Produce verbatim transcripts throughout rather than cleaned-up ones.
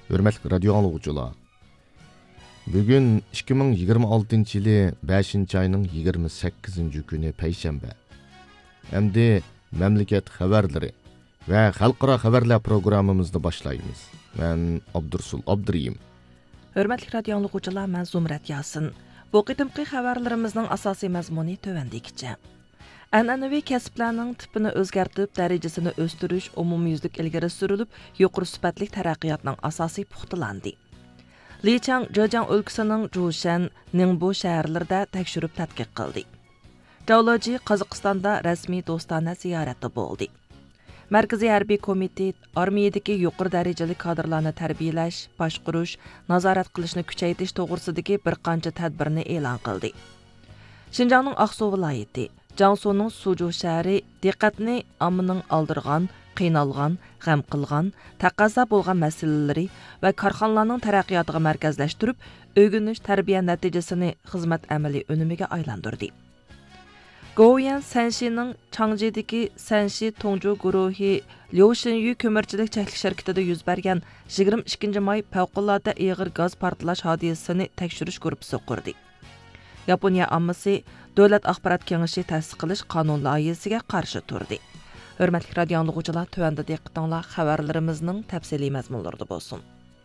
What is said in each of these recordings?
Hürmetli radio anlıqçılar. Bugün ikki ming yigirma oltinchi yili beshinchi ayning yigirma sakkizinchi kuni payshanba. Endi mamlakat xabarlari va xalqaro xabarlar programmamizni boshlaymiz. Men Abdursul Abduriyim. Hürmetli radio anlıqçılar, men Zumrat Yasin. Bu qitimqi xabarlarimizning asosiy mazmuni tövendikicha. An'anaviy kasblarning tipini o'zgartirib, darajasini o'stirish umumyuzlik ilgari surilib, yuqori sifatli taraqqiyotning asosiy puxtalandi. Lichang Zhejiang o'lkasining Zhushan, Ningbo shaharlarida tekshirib tadqiq qildi. Geology Qozog'istonda rasmiy do'stona ziyoratda bo'ldi. Markaziy harbiy komitet armiyadagi yuqori darajali kadrlarni tarbiyalash, boshqarish, nazorat qilishni kuchaytirish to'g'risidagi bir qancha tadbirni e'lon qildi. Xinjiangning Aqsu viloyati Jiangsuning Suzhou shahri diqqatni ommaning oldirgan, qiynalgan, g'am qilgan, taqozo bo'lgan masalalari va korxonalarning taraqqiyotiga markazlashtirib, o'rganish tarbiya natijasini xizmat amaliy unumiga aylantirdi. Goyan Sanshining Changji'dagi Sanshi Tongju guruhi Liushinyu ko'mirchilik cheklanish shirkatida yuz bergan yigirma ikkinchi may favqulodda ig'ir gaz portlash hodisasini tekshirish guruhi qurdi. Yaponiya ammasi Davlat axborot kengashi ta'sis qilish qonun loyihasiga qarshi turdi. Hurmatli radio anlıqçılar, tövəndə diqqətinizlər xəbərlərimizin təfsili məzmunlarında bolsun.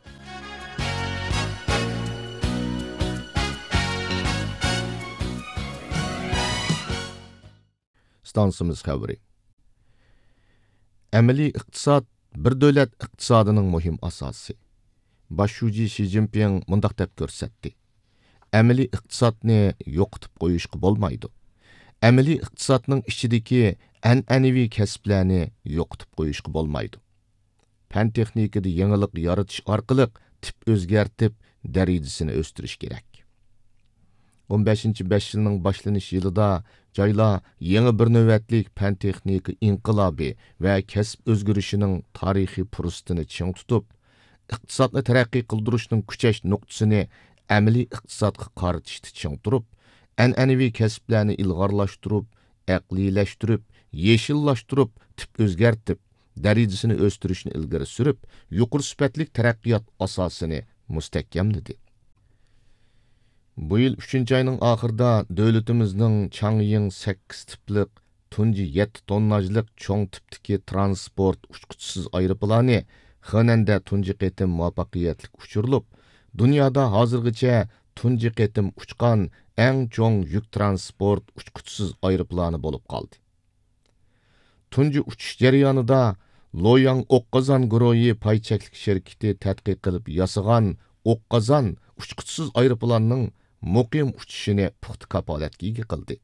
Stansımız xəbəri. Əməli iqtisad bir dövlət iqtisadının mühim asası. Başçı Xi Jinping mundaq deb görsətdi. Əməli iqtisadni yo'qotib qo'yishga bo'lmaydi. Əməli iqtisadning ichidagi an'anaviy kasblarni yo'qotib qo'yishga bo'lmaydi. Fan texnikada yangilik yaratish orqali tip o'zgartib, darajasini o'stirish kerak. o'n beshinchi besh yilning boshlanish yilida joylar yangi bir navbatlik fan texnika inqilobi va kasb o'zgarishining tarixiy fursatini ching tutib, iqtisodni taraqqiy qildirishning kuchash nuqtasini amaliy iqtisodga qaratishni ching turib, an'anaviy kasblarni ilg'orlashtirib, aqliylashtirib, yeshillashtirib, tip o'zgartib, darajasini o'stirishni ilgari surib, yuqori sifatli taraqqiyot asosini mustahkamladi. Bu yil uchinchi ayning oxirida davlatimizning Changying sakkiz tiplik tunji yetti tonnajlik cho'ng tipdagi transport uchquchisiz aeroplani Xananda tunji qitim muvaffaqiyatli uchirilib, dunyoda hozirgacha tunji qitim uchgan eng cho'ng yuk transport uchquchisiz aeroplani bo'lib qoldi. Tunji uchish jarayonida Loyang O'qqazon guruhi paychaklik shirkati tadqiq qilib yasagan O'qqazon uchquchisiz aeroplanning muqim uchishini puxta kapolatga ega qildi.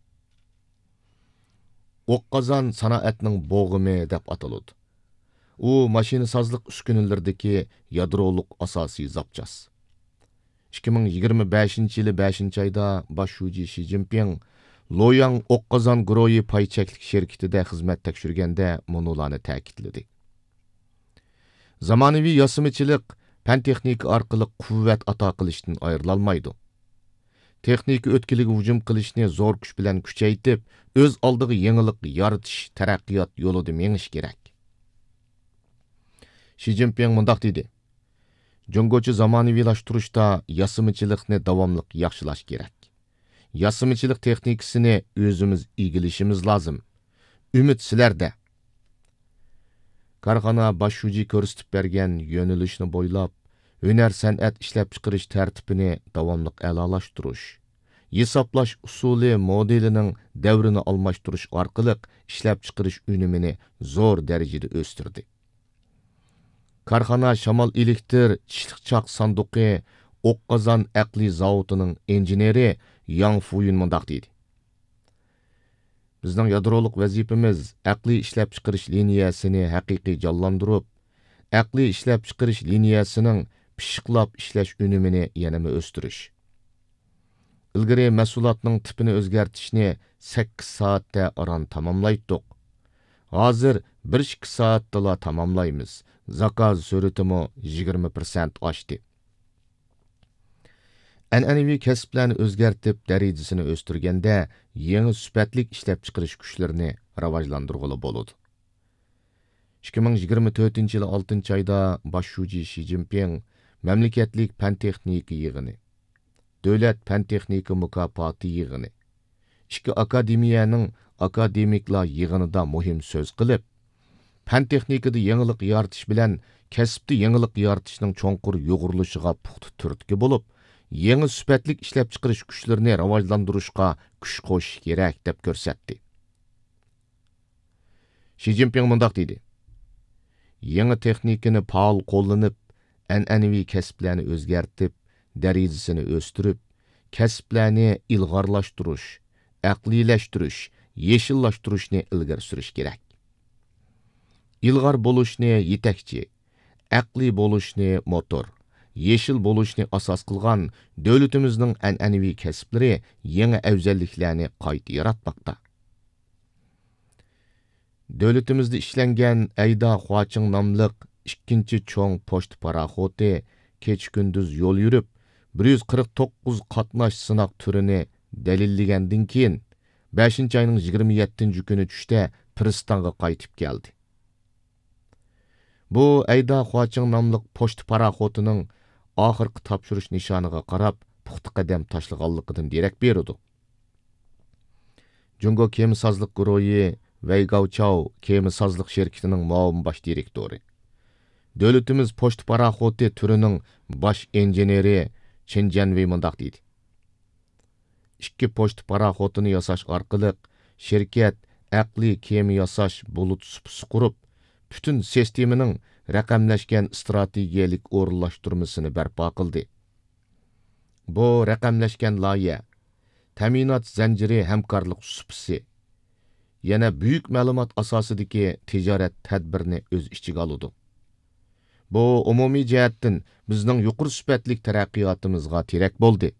O'qqazon sanoatning bo'g'imi deb ataladi. U mashinasozlik uskunalardagi yadroliq asosiy zapchas. ikki ming yigirma beshinchi yili beshinchi ayda Başçı Xi Jinping Loyang O'qqazon guruhi paychaklik shirkatida xizmat tekshirganda munolarni ta'kidladi. Zamonaviy yasimichilik fan texnika orqali quvvat ato qilishdan ayrilolmaydi. Texnika o'tkiliga hujum qilishni zo'r kuch bilan kuchaytirib, o'z oldiga yangilik yaratish taraqqiyot yo'lida menish kerak. Xi Jinping mundaq dedi: Jungochi zamonaviylashtirishda yasimichilikni davomli yaxshilash kerak. Yasimichilik texnikasini o'zimiz egilishimiz lozim. Umid sizlarda. Korxona Başçı ko'rsatib bergan yo'nalishni bo'ylab, hunar san'at ishlab chiqarish tartibini davomli a'lolashtirish, hisoblash usuli modelining davrini almashtirish orqali ishlab chiqarish unumini zo'r darajada o'stirdi. Korxona shamol elektr chishliqchoq sanduqi O'qqazon aqliy zavodining injeneri Yang Fuyun mundaq deydi: Bizning yadroliq vazifamiz aqliy ishlab chiqarish liniyasini haqiqiy jonlantirib, aqliy ishlab chiqarish liniyasining pishiqlab ishlash unumini yanama o'stirish. Ilgari mahsulotning tipini o'zgartishni sakkiz soatda aran tamomlaydik. Hozir bir ikki soatda tamomlaymiz. Zakaz sur'atimi yigirma foiz oshdi. An'anaviy kasblarni o'zgartib, darajasini o'stirganda yangi sifatli ishlab chiqarish kuchlarini rivojlantirg'ili bo'ladi. ikki ming yigirma to'rtinchi yil oltinchi ayda Başçı Xi Jinping Məmləkətlik fən-texnika yığını, dövlət fən-texnika mükafatı yığını, ikki akademiyaning akademiklar yığınida muhim söz qilib, fən-texnikada yenilik yaratish bilan kasbda yenilik yaratishning cho'nqur yo'g'irilishiga puxta turtki bo'lib, yangi sifatlik ishlab chiqarish kuchlarini rivojlantirishga kuch qo'shish kerak deb ko'rsatdi. Xi Jinping mundaq dedi: yangi texnikani faol qo'llanib, an'anaviy kasblarni o'zgartib, darajasini o'stirib, kasblarni ilg'orlashtirish, aqliylashtirish, yeshillashtirishni ilgari surish kerak. İlğar bo'lishni yetakchi, aqli bo'lishni motor, yeshil bo'lishni asos qilgan davlatimizning an'anaviy kasblari yangi afzalliklarni qayta yaratmoqda. Davlatimizda ishlangan Ayda Huaching nomli ikkinchi cho'ng pochta paraxoti kech kunduz yo'l yurib, bir yuz qirq to'qqiz qatnash sinoq turini dalillagandan keyin beshinchi oyning yigirma yettinchi kuni tushda Piristonga qaytib keldi. Bu Ayda Huaching nomli pochta paraxotining oxirgi topshirish nishoniga qarab puxta qadam tashlaganligidan derak berdi. Jungo kemisozlik guruhi Wei Gaochao kemisozlik şirketining muavin bosh direktori. Davlatimiz pochta paraxoti turining bosh injeneri Chen Jianwei mundaq deydi: ikki pochta paraxotini yasash orqali shirkat aqli kema yasash bulut supsi qurib, bütün sistemining raqamlashgan strategiyalik o'rinlashtirmasini barpo qildi. Bu raqamlashgan loyiha ta'minot zanjiri hamkorlik supsi yana buyuk ma'lumot asosidagi tijorat tadbirini o'z ichiga oladi. Bu umumiy jihatdan bizning yuqori sifatlik taraqqiyotimizga terak bo'ldi.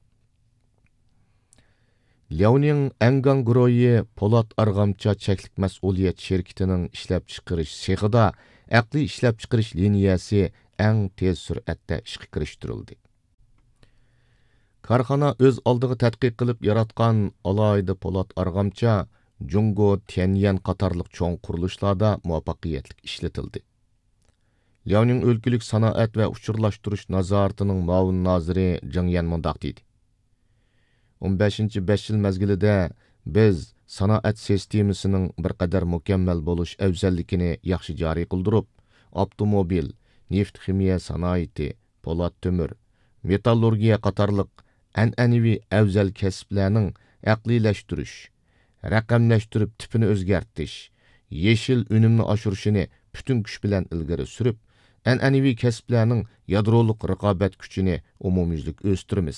Liaoning Angang guruhi Polat Arg'amcha cheklik mas'uliyat shirkatining ishlab chiqarish sexida aqli ishlab chiqarish liniyasi eng tez sur'atda ishga kirishtirildi. Korxona o'z oldiga tadqiq qilib yaratgan alohida Polat Arg'amcha Jungo Tianyan qatorliq cho'ng qurilishlarda muvaffaqiyatli ishlatildi. Liaoning o'lkalik sanoat va uchurlashtirish nazoratining muavin noziri Jang Yan mundaq deydi: o'n beshinchi besh yil mezgilida biz sanoat sistemasining bir qadar mukammal bo'lish afzalligini yaxshi joriy qildirib, avtomobil, neft ximiya sanoati, po'lat temir, metallurgiya qatorliq an'anaviy afzal kasblarning aqliylashtirish, raqamlashtirib tipini o'zgartirish, yeshil unumni oshirishini butun kuch bilan ilgari surib, an'anaviy kasblarning yadroliq raqobat kuchini umumyuzlik o'stiramiz.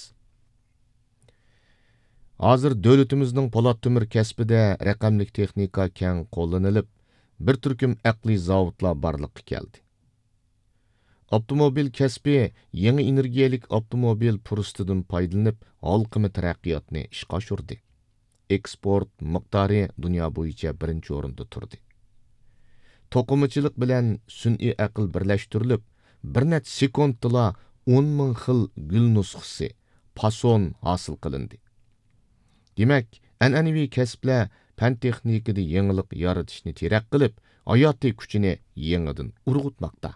Hozir davlatimizning po'lat temir kasbida raqamlik texnika keng qo'llanilib, bir turkum aqliy zavodlar barliqqa keldi. Avtomobil kasbi yangi energiyalik avtomobil fursatidan foydalanib, halqimi taraqqiyotni ishga oshirdi. Eksport miqdori dunyo bo'yicha birinchi o'rinda turdi. To'qimachilik bilan sun'iy aql birlashtirilib, bir necha sekundda o'n ming xil gul nusxasi, fason hosil qilindi. Demak, an'anaviy kasblar fan texnikada yangilik yaratishni terak qilib, hayotiy kuchini yangidan urg'utmoqda.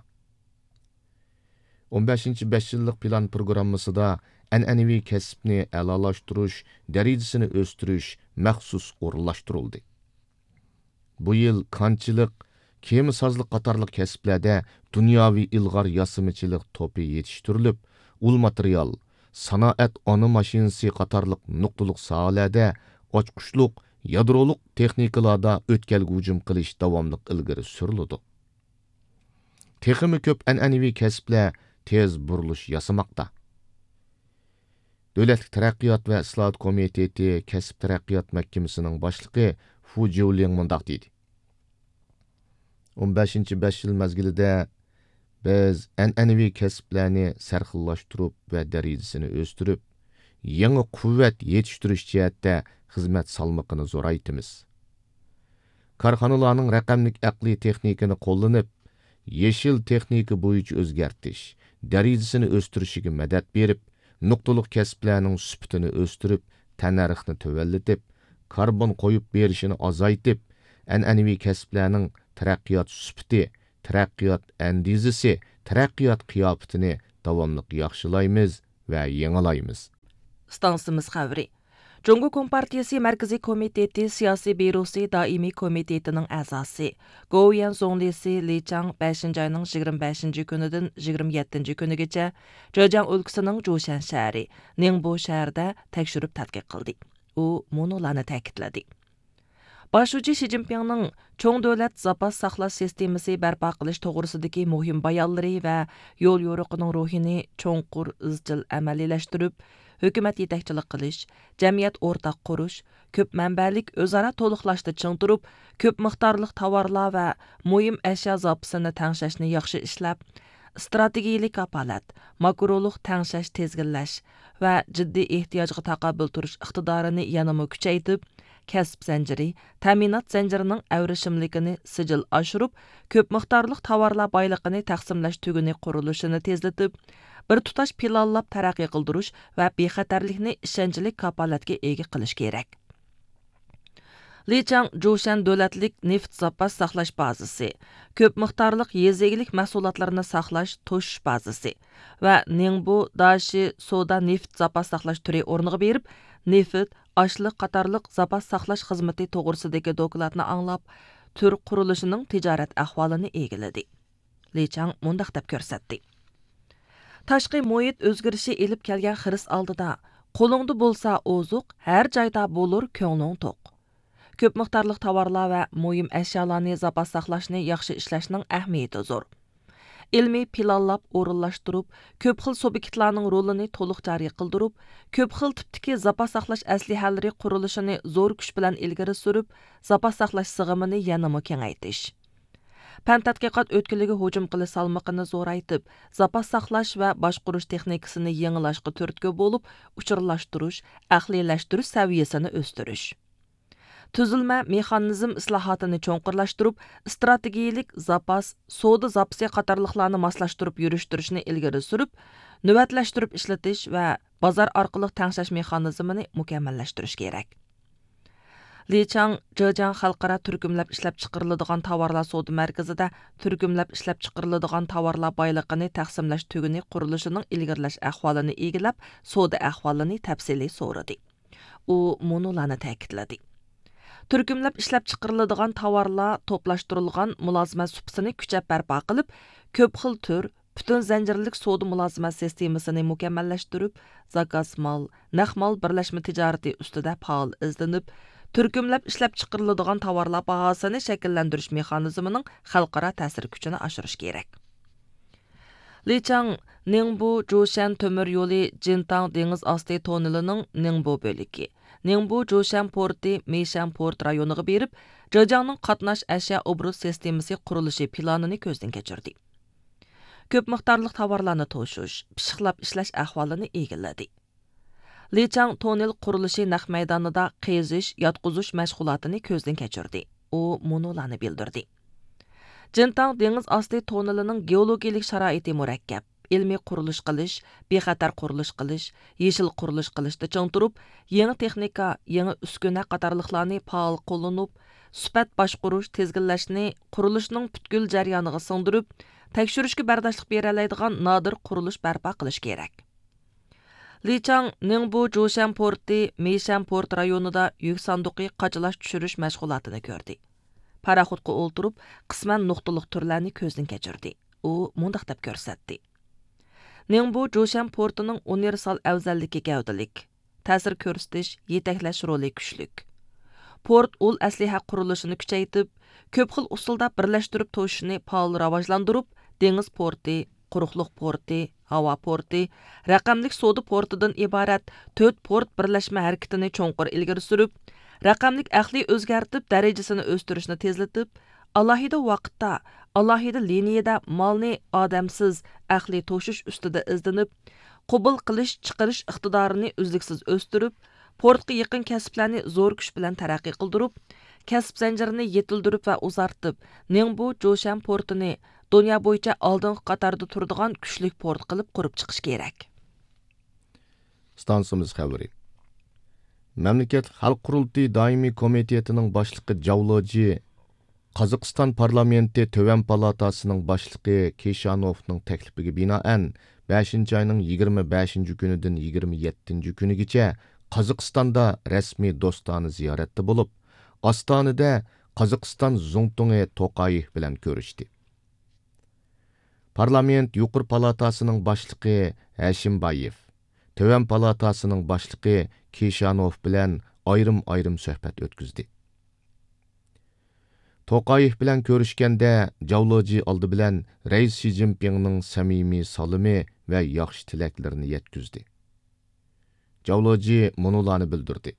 o'n beshinchi besh yillik plan programmasida an'anaviy kasbni a'lolashtirish, darajasini o'stirish maxsus o'rinlashtirildi. Bu yil konchilik, kemisozlik qatorliq kasblarda dunyoviy ilg'or yasimichilik to'pi yetishtirilib, ul material, sanoat ona mashinasi qatorliq nuqtaliq sohalarda ochqushliq, yadroliq texnikalarda o'tkalga hujum qilish davomli ilgari suriladi. Texmi ko'p an'anaviy kasblar tez burilish yasamoqda. Davlat taraqqiyot va islohot komiteti kasb taraqqiyot mahkamasining boshlig'i Fu Jiuling mundaq deydi: o'n beshinchi besh yil mezgilida biz an'anaviy kasblarni sarxillashtirib va darajasini o'stirib, yangi quvvat yetishtirish jihatda xizmat salmoqini zo'raytimiz. Korxonalarning raqamlik aqliy texnikani qo'llanib, yeshil texnika bo'yicha o'zgartish, darajasini o'stirishiga madad berib, nuqtaliq kasblarning sifatini o'stirib, tanarxni tuvallatib, karbon qo'yib berishini azaytib, an'anaviy kasblarning taraqqiyot sifati, taraqqiyot andizasi, taraqqiyot qiyofatini davomli yaxshilaymiz va yangilaymiz. Stansimiz xəbəri. Cungu Kompartiyası Mərkəzi Komiteti Siyasi Bürosu Daimi Komitetining a'zosi Goyan Zonglisi Li Chang beshinchi ayning yigirma beshinchi kunidan yigirma yettinchi kunigacha Zhejiang o'lkasining Zhoushan shahri, Ningbo shahrida tekshirib tadqiq qildi. U monolarni ta'kidladi. Başuji Xi Jinpingning cho'ng davlat zapas saqlash sistemasi barpo qilish to'g'risidagi muhim bayonlari va yo'l yo'riqining ruhini cho'nqur izchil amaliylashtirib, hukumat yetakchilik qilish, jamiyat o'rtaq qurish, ko'p manbalik o'zaro to'liqlashda ching turib, ko'p miqdorli tovarlar va muhim ashyo zapasini tangshashni yaxshi ishlab, strategiyalik kapolat, makroluq tangshash tezginlash va jiddiy ehtiyojga taqobil turish iqtidorini yanama kuchaytirib, kasb zanjiri, ta'minot zanjirining avrishimligini sijil oshirib, ko'p miqdorli tovarlar boyligini taqsimlash tuguni qurilishini tezlatib, bir tutash planlab taraqqiy qildirish va bexatarlikni ishonchli kapolatga ega qilish kerak. Li Chang Zhoushan davlatlik neft zapas saqlash bazasi, ko'p miqdorliq yezigilik mahsulotlarini saqlash to'sh bazasi va Ningbo Dashi soda neft zapas saqlash turi o'rniga berib, neft, ashliq qatorliq zapas saqlash xizmati to'g'risidagi dokladni anglab, tur qurilishining tijorat ahvolini egiladi. Li Chang mundaq deb ko'rsatdi. Tashqi muhit o'zgarishi elib kelgan xiris oldida, qo'lingda bo'lsa ozuq, har joyda bo'lur ko'ngling to'q. Ko'p miqdorli tovarlar va muhim ashyolarni zapas saqlashni yaxshi ishlashning ahamiyati zo'r. Ilmiy planlab o'rinlashtirib, ko'p xil subyektlarning rolini to'liq joriy qildirib, ko'p xil tipdagi zapas saqlash aslihalari qurilishini zo'r kuch bilan ilgari surib, zapas saqlash sig'imini yanama kengaytirish. Pan tadqiqot o'tkiliga hujum qilish salmoqini zo'raytib, zapas saqlash va boshqarish texnikasini yangilashga turtki bo'lib, uchirlashtirish, aqliylashtirish saviyasini o'stirish. Tuzilma mexanizm islohotini cho'nqirlashtirib, strategiyalik zapas, soda zapasi qatorliqlarni moslashtirib yurishtirishni ilgari surib, navbatlashtirib ishlatish va bozor orqali tangshash mexanizmini mukammallashtirish kerak. Li Chang Zhejiang xalqaro turkumlab ishlab chiqariladigan tovarlar savdo markazida turkumlab ishlab chiqariladigan tovarlar boyligini taqsimlash tuguni qurilishining ilgirlash ahvolini egilab, savdo ahvolini tafsiliy so'radi. U monolarni ta'kidladi. Turkumlab ishlab chiqariladigan tovarlar to'plashtirilgan mulozimat supasini kuchab barpo qilib, ko'p xil tur, butun zanjirlik savdo mulozimat sistemasini mukammallashtirib, zakaz mol, naq mol birlashma tijorati ustida faol izlanib, turkumlab ishlab chiqariladigan tovarlar bahosini shakllantirish mexanizmining xalqaro ta'sir kuchini oshirish kerak. Li Chang Ningbo Zhoushan temir yo'li Jintang dengiz osti tonelining Ningbo bo'ligi, Ningbo Zhoushan porti Meishan port rayoniga berib, Zhejiangning qatnash ashyo obruz sistemasi qurilishi planini ko'zdan kechirdi. Ko'p miqdorli tovarlarni to'shish, pishiqlab ishlash ahvolini egilladi. Li Chang tonel qurilishi naq maydonida qazish, yotqizish mashg'ulotini ko'zdan kechirdi. U monolarni bildirdi. Jintang dengiz osti tonelining geologik sharoiti murakkab. Ilmiy qurilish qilish, bexatar qurilish qilish, yeshil qurilish qilishda ching turib, yangi texnika, yangi uskuna qatorliqlarni faol qo'llanib, sifat boshqarish, tezginlashni qurilishning butkul jarayoniga singdirib, tekshirishga bardoshlik bera oladigan nodir qurilish barpo qilish kerak. Li Chang Ningbo Zhoushan porti Meishan port rayonida yuk sanduqi qachilash tushirish mashg'ulotini ko'rdi. Paraxodga o'ltirib, qisman nuqtaliq turlarni ko'zdan kechirdi. U mundaq deb ko'rsatdi. Ningbo Zhoushan portining universal afzalligi gavdalik, ta'sir ko'rsatish, yetaklash roli kuchlik. Port ul asliha qurilishini kuchaytirib, ko'p xil usulda birlashtirib to'shishni faol rivojlantirib, dengiz porti, quruqliq porti, havo porti, raqamlik savdo portidan iborat to'rt port birlashma harakatini cho'nqur ilgari surib, raqamlik aqli o'zgartib darajasini o'stirishni tezlatib, alohida vaqtda, alohida liniyada molni odamsiz aqli to'shish ustida izlanib, qabul qilish, chiqarish iqtidorini uzluksiz o'stirib, portga yaqin kasblarni zo'r kuch bilan taraqqiy qildirib, kasb zanjirini yetildirib va uzartib, Ningbo Zhoushan portini dunyo bo'yicha oldingi qatorda turadigan kuchli port qilib qurib chiqish kerak. Stansimiz xabari. Mamlakat Xalq qurultiyi doimiy komitetining boshlig'i Javloji Qozog'iston parlamenti Töven palatasining boshlig'i Keshanovning taklifiga binoan beshinchi oyning yigirma beshinchi kunidan yigirma yettinchi kunigacha Qozog'istonda rasmiy do'stona ziyoratda bo'lib, Ostonada Qozog'iston Zungtungi To'qayev bilan ko'rishdi. Parlament yuqori palatasining boshlig'i Hashimbayev, Töven palatasining boshlig'i Keshanov bilan ayrim-ayrim suhbat o'tkazdi. To'qayev bilan ko'rishganda Javloji oldi bilan Reis Xi Jinpingning samimiy salimi va yaxshi tilaklarini yetkazdi. Javloji munolarni bildirdi.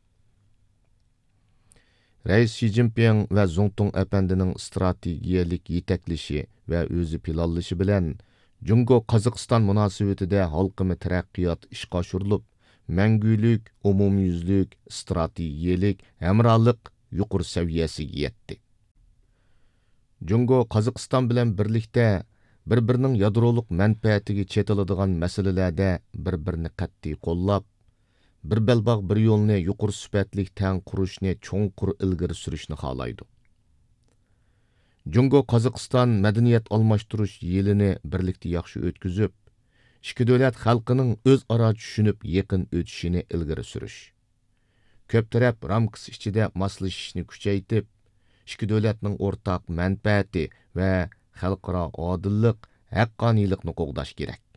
Reis Xi Jinping va Zungtung apandining strategiyalik yetaklishi va o'zi planlashi bilan Jungo Qozog'iston munosabatida halqimi taraqqiyot ishga oshirilib, mangulik, umumyuzlik, strategiyalik hamrohlik yuqori saviyasiga yetdi. Jungo Qozog'iston bilan birlikda bir-birining yadroliq manfaatiga chetiladigan masalalarda bir-birini qat'iy qo'llab, bir belbog' bir yo'lni yuqori sifatli tang qurishni cho'nqur ilgari surishni xohlaydi. Jungo Qozog'iston madaniyat almashtirish yilini birlikda yaxshi o'tkazib, ikki davlat xalqining o'zaro tushunib yaqin o'tishini ilgari surish. Ko'p taraf ramkasi ichida moslashishni kuchaytirib, ikki davlatning o'rtaq manfaati va xalqaro odillik, haqqoniylikni qo'g'dash kerak.